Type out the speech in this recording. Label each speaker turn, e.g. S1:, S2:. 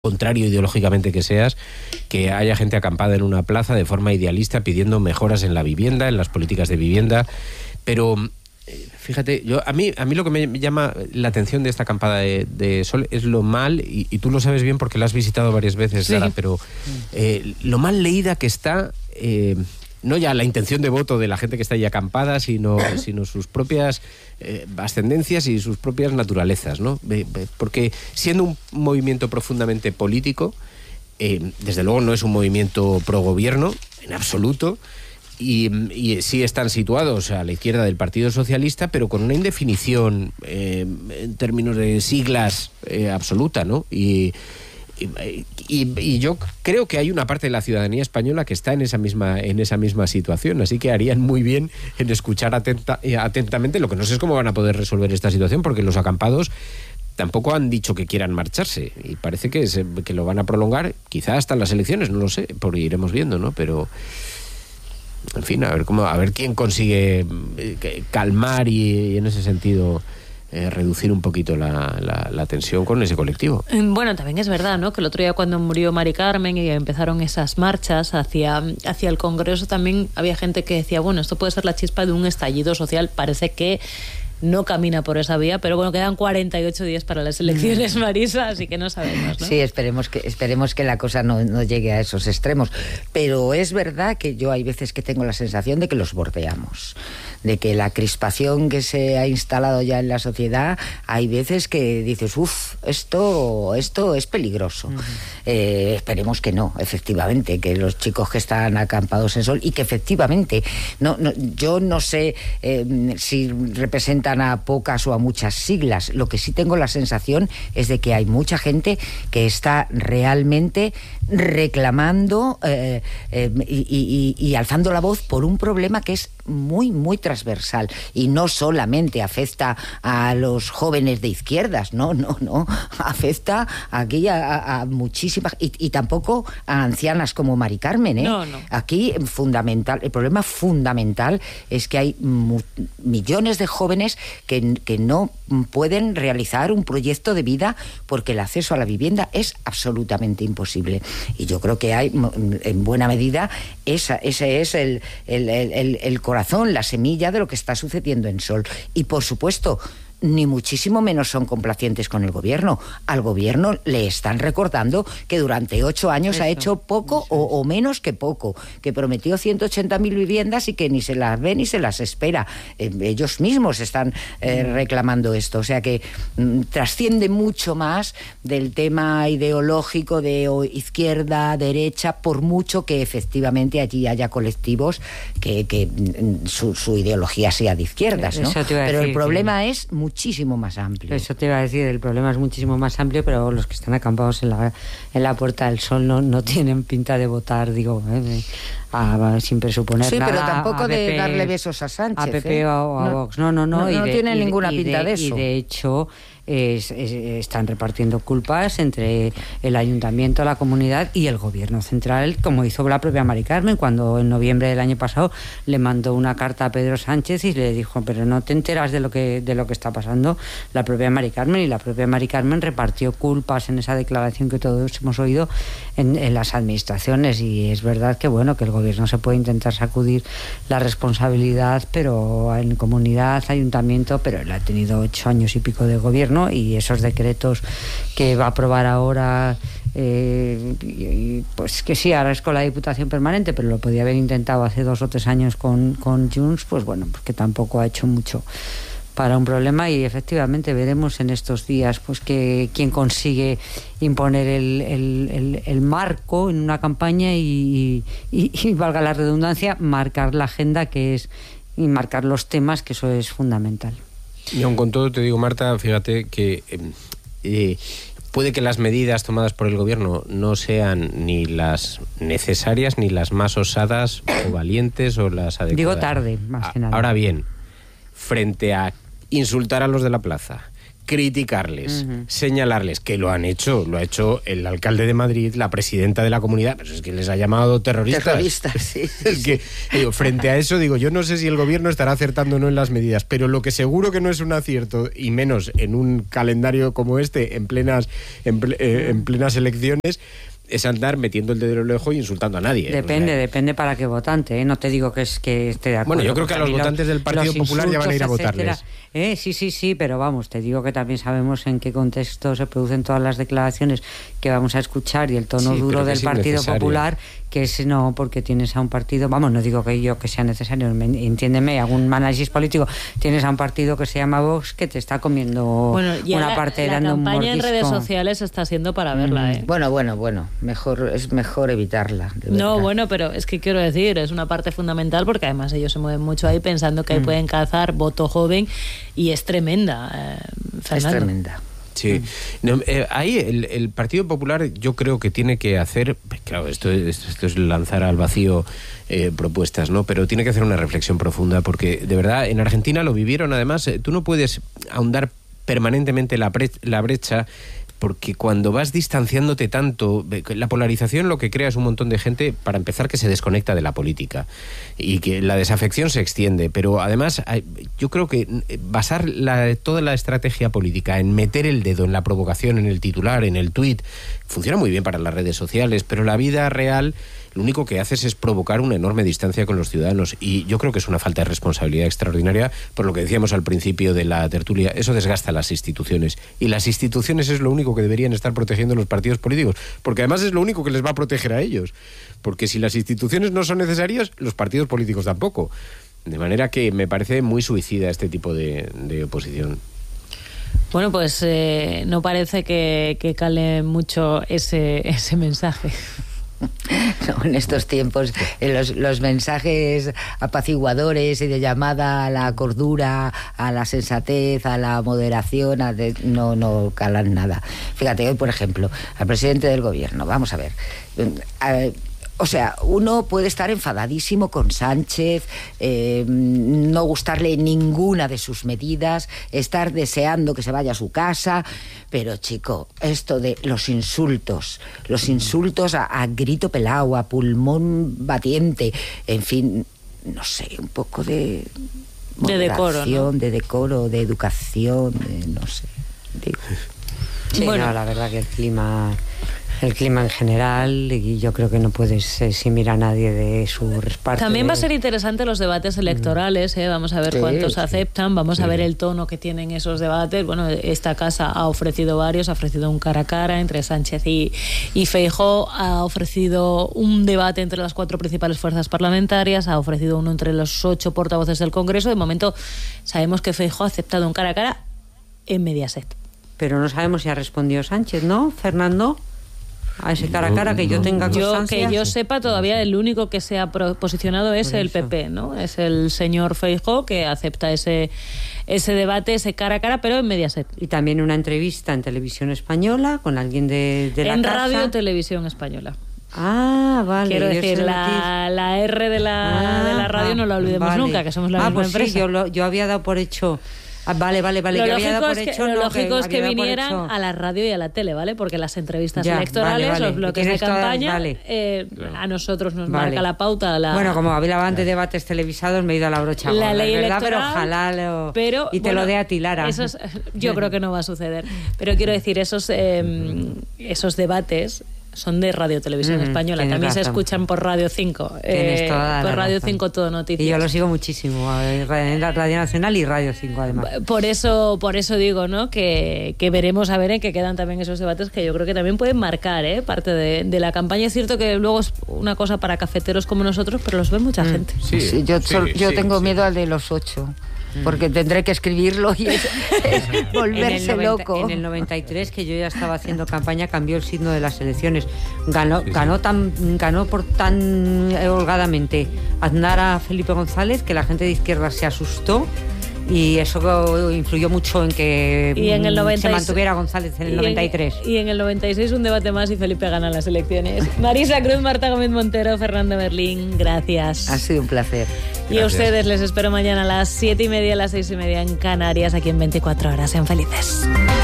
S1: contrario ideológicamente que seas, que haya gente acampada en una plaza de forma idealista pidiendo mejoras en la vivienda, en las políticas de vivienda, pero fíjate, a mí lo que me llama la atención de esta acampada de Sol es lo mal, y tú lo sabes bien porque la has visitado varias veces, sí. Lara, pero lo mal leída que está, no ya la intención de voto de la gente que está ahí acampada, sino sus propias ascendencias y sus propias naturalezas, ¿no? Porque siendo un movimiento profundamente político, desde luego no es un movimiento pro gobierno, en absoluto, y sí están situados a la izquierda del Partido Socialista, pero con una indefinición en términos de siglas absoluta, ¿no? Y yo creo que hay una parte de la ciudadanía española que está en esa misma situación, así que harían muy bien en escuchar atentamente. Lo que no sé es cómo van a poder resolver esta situación, porque los acampados tampoco han dicho que quieran marcharse, y parece que lo van a prolongar, quizá hasta las elecciones, no lo sé, porque iremos viendo, ¿no? Pero en fin, a ver quién consigue calmar y en ese sentido reducir un poquito la tensión con ese colectivo.
S2: Bueno, también es verdad, ¿no?, que el otro día cuando murió Mari Carmen y empezaron esas marchas hacia el Congreso, también había gente que decía, bueno, esto puede ser la chispa de un estallido social. Parece que no camina por esa vía, pero bueno, quedan 48 días para las elecciones, Marisa, así que no sabemos, ¿no?
S3: Sí, esperemos que la cosa no llegue a esos extremos, pero es verdad que yo hay veces que tengo la sensación de que los bordeamos, de que la crispación que se ha instalado ya en la sociedad, hay veces que dices, esto es peligroso. Uh-huh. Esperemos que no, efectivamente, que los chicos que están acampados en Sol, y que efectivamente, yo no sé si representan a pocas o a muchas siglas. Lo que sí tengo la sensación es de que hay mucha gente que está realmente reclamando y alzando la voz por un problema que es muy, muy transversal, y no solamente afecta a los jóvenes de izquierdas, no, afecta aquí a muchísimas, y tampoco a ancianas como Mari Carmen,
S2: No.
S3: Aquí el problema fundamental es que hay millones de jóvenes que no pueden realizar un proyecto de vida porque el acceso a la vivienda es absolutamente imposible, y yo creo que hay, en buena medida, ese es el corazón, la semilla de lo que está sucediendo en Sol. Y por supuesto, ni muchísimo menos son complacientes con el gobierno. Al gobierno le están recordando que durante 8 años ha hecho poco o menos que poco, que prometió 180.000 viviendas y que ni se las ve ni se las espera. Ellos mismos están reclamando esto. O sea que trasciende mucho más del tema ideológico de izquierda, derecha, por mucho que efectivamente allí haya colectivos que su ideología sea de izquierdas, ¿no? Pero el problema es muchísimo más amplio.
S4: Eso te iba a decir, el problema es muchísimo más amplio, pero los que están acampados en la Puerta del Sol no tienen pinta de votar, digo, sin presuponer nada.
S3: Sí, pero tampoco de darle besos a Sánchez.
S4: A PP o a Vox. No
S3: tienen ninguna pinta de eso.
S4: Y de hecho están repartiendo culpas entre el ayuntamiento, la comunidad y el gobierno central, como hizo la propia Mari Carmen cuando en noviembre del año pasado le mandó una carta a Pedro Sánchez y le dijo, pero no te enteras de lo que está pasando. La propia Mari Carmen, y la propia Mari Carmen repartió culpas en esa declaración que todos hemos oído en las administraciones. Y es verdad que bueno, que el gobierno se puede intentar sacudir la responsabilidad, pero en comunidad, ayuntamiento, pero él ha tenido 8 años y pico de gobierno, y esos decretos que va a aprobar ahora, pues que sí, ahora es con la Diputación Permanente, pero lo podía haber intentado hace 2 o 3 años con Junts, pues bueno, porque tampoco ha hecho mucho para un problema. Y efectivamente veremos en estos días pues que quién consigue imponer el marco en una campaña y valga la redundancia, marcar la agenda y marcar los temas, que eso es fundamental.
S1: Y aun con todo te digo, Marta, fíjate que puede que las medidas tomadas por el gobierno no sean ni las necesarias, ni las más osadas o valientes o las adecuadas.
S4: Digo tarde, más que nada.
S1: Ahora bien, frente a insultar a los de la plaza, criticarles, señalarles, que lo han hecho, lo ha hecho el alcalde de Madrid, la presidenta de la comunidad, pero es que les ha llamado terroristas.
S3: Terroristas, sí.
S1: Es que, digo, frente a eso, digo, yo no sé si el gobierno estará acertando o no en las medidas, pero lo que seguro que no es un acierto, y menos en un calendario como este, en plenas elecciones, es andar metiendo el dedo en el ojo y insultando a nadie.
S4: Depende para qué votante, ¿eh? No te digo que esté de acuerdo.
S1: Bueno, yo creo que a los votantes del Partido Popular ya van a ir a votarles.
S4: Sí, pero vamos, te digo que también sabemos en qué contexto se producen todas las declaraciones que vamos a escuchar y el tono duro del Partido Popular, que es no porque tienes a un partido, vamos, no digo que sea necesario, entiéndeme, algún análisis político, tienes a un partido que se llama Vox que te está comiendo una parte dando un mordisco.
S2: La campaña en redes sociales está siendo para verla, ¿eh?
S3: Bueno, es mejor evitarla.
S2: No, bueno, pero es que quiero decir, es una parte fundamental porque además ellos se mueven mucho ahí pensando que ahí pueden cazar voto joven y es tremenda, Fernando.
S3: Es tremenda.
S1: Sí, no, ahí el Partido Popular yo creo que tiene que hacer, claro, esto es lanzar al vacío propuestas, ¿no? Pero tiene que hacer una reflexión profunda porque de verdad en Argentina lo vivieron, además tú no puedes ahondar permanentemente la brecha, porque cuando vas distanciándote tanto, la polarización lo que crea es un montón de gente, para empezar, que se desconecta de la política y que la desafección se extiende, pero además yo creo que basar toda la estrategia política en meter el dedo en la provocación, en el titular, en el tuit, funciona muy bien para las redes sociales, pero la vida real lo único que haces es provocar una enorme distancia con los ciudadanos y yo creo que es una falta de responsabilidad extraordinaria, por lo que decíamos al principio de la tertulia, eso desgasta las instituciones y las instituciones es lo único que deberían estar protegiendo los partidos políticos, porque además es lo único que les va a proteger a ellos, porque si las instituciones no son necesarias, los partidos políticos tampoco, de manera que me parece muy suicida este tipo de oposición.
S2: Bueno, pues no parece que cale mucho ese mensaje.
S3: No, en estos tiempos los mensajes apaciguadores y de llamada a la cordura, a la sensatez, a la moderación, no calan nada. Fíjate, hoy por ejemplo, al presidente del gobierno, vamos a ver, o sea, uno puede estar enfadadísimo con Sánchez, no gustarle ninguna de sus medidas, estar deseando que se vaya a su casa, pero chico, esto de los insultos a grito pelao, a pulmón batiente, en fin, no sé, un poco de
S2: decoro, ¿no?
S3: de decoro, de educación, no sé.
S4: Sí, bueno, no, la verdad que el clima en general, y yo creo que no puedes eximir a nadie de su respaldo.
S2: También va a ser interesante los debates electorales, vamos a ver cuántos aceptan, vamos a ver el tono que tienen esos debates. Bueno, esta casa ha ofrecido varios, ha ofrecido un cara a cara entre Sánchez y Feijóo, ha ofrecido un debate entre las 4 principales fuerzas parlamentarias, ha ofrecido uno entre los 8 portavoces del Congreso. De momento sabemos que Feijóo ha aceptado un cara a cara en Mediaset.
S4: Pero no sabemos si ha respondido Sánchez, ¿no, Fernando? A ese cara a cara que yo tenga constancia.
S2: Que yo sepa, todavía el único que se ha posicionado es el PP, ¿no? Es el señor Feijóo que acepta ese debate, ese cara a cara, pero en Mediaset.
S4: Y también una entrevista en Televisión Española con alguien de la
S2: en
S4: casa.
S2: Radio Televisión Española.
S4: Ah, vale.
S2: Quiero decir, la R de la radio no la olvidemos nunca, que somos la misma empresa.
S4: Sí, yo había dado por hecho... Vale.
S2: Lo lógico es que vinieran a la radio y a la tele, ¿vale? Porque las entrevistas electorales, los bloques de campaña, a nosotros nos marca la pauta.
S4: Bueno, como hablaba antes de debates televisados, me he ido a la brocha gorda,
S2: la ley
S4: ¿verdad?
S2: Electoral,
S4: pero ojalá te lo dé a ti, Lara.
S2: Yo creo que no va a suceder. Pero quiero decir, esos debates son de Radio Televisión Española, también razón. Se escuchan por Radio 5, por Radio razón. 5 Todo Noticias.
S4: Y yo lo sigo muchísimo, en la Radio Nacional y Radio 5 además.
S2: Por eso digo, ¿no? Que veremos a ver en qué quedan también esos debates, que yo creo que también pueden marcar parte de la campaña. Es cierto que luego es una cosa para cafeteros como nosotros, pero los ve mucha gente.
S3: Sí, yo tengo miedo al de los 8. Porque tendré que escribirlo y es volverse loco.
S4: En el 93, que yo ya estaba haciendo campaña, cambió el signo de las elecciones. Ganó por tan holgadamente Aznar a Felipe González que la gente de izquierda se asustó Y eso influyó mucho en que se mantuviera González en el 93.
S2: Y en el 96 un debate más y Felipe gana las elecciones. Marisa Cruz, Marta Gómez Montero, Fernando Berlín, gracias.
S3: Ha sido un placer.
S2: Y a ustedes les espero mañana a las 7:30, a las 6:30 en Canarias, aquí en 24 horas. Sean felices.